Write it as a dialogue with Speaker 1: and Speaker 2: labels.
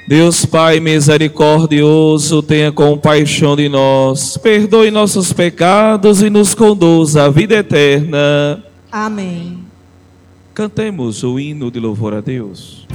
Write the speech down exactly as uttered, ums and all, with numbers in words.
Speaker 1: Deus Pai misericordioso, tenha compaixão de nós, perdoe nossos pecados e nos conduza à vida eterna.
Speaker 2: Amém.
Speaker 1: Cantemos o hino de louvor a Deus.